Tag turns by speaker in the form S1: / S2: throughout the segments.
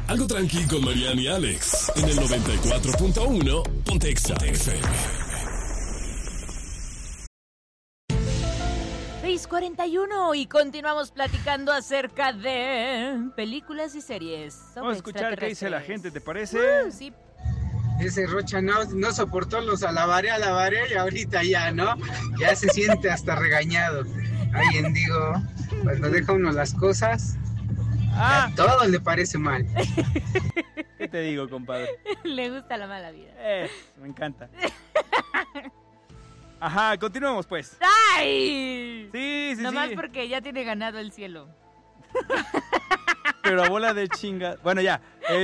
S1: Algo tranqui con Mariana y Alex en el 94.1 Pontexa FM.
S2: 6:41 y continuamos platicando acerca de películas y series.
S3: Vamos a escuchar qué dice la gente, ¿te parece?
S2: Sí.
S4: Ese Rocha no soportó los alabaré y ahorita ya, ¿no? Ya se siente hasta regañado. Alguien digo, cuando deja uno las cosas, a todo le parece mal.
S3: ¿Qué te digo, compadre?
S2: Le gusta la mala vida.
S3: Me encanta. Ajá, continuemos pues.
S2: ¡Ay!
S3: Sí.
S2: Nomás porque ya tiene ganado el cielo.
S3: Pero a bola de chinga. Bueno, ya.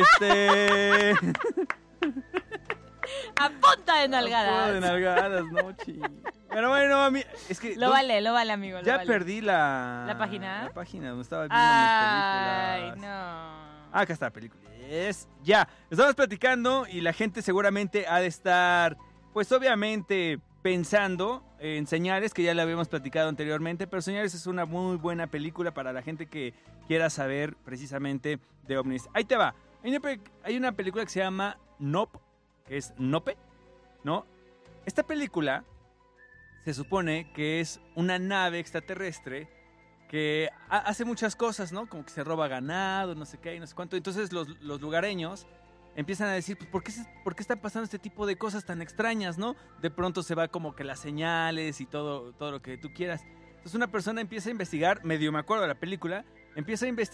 S2: A punta de nalgadas.
S3: A punta de nalgadas, no, Pero bueno, a mí, es que...
S2: Lo vale, amigo.
S3: Ya perdí la
S2: página.
S3: La página donde estaba viendo mis películas.
S2: Ay, no.
S3: Acá está la película. Ya. Estamos platicando y la gente seguramente ha de estar, pues obviamente, pensando en Señales, que ya la habíamos platicado anteriormente, pero Señales es una muy buena película para la gente que quiera saber precisamente de ovnis. Ahí te va. Hay una película que se llama Nope, que es Nope, ¿no? Esta película se supone que es una nave extraterrestre que hace muchas cosas, ¿no? Como que se roba ganado, no sé qué y no sé cuánto. Entonces los lugareños empiezan a decir, pues, ¿por qué están pasando este tipo de cosas tan extrañas, no? De pronto se va como que las señales y todo lo que tú quieras. Entonces una persona empieza a investigar, medio me acuerdo de la película, empieza a investigar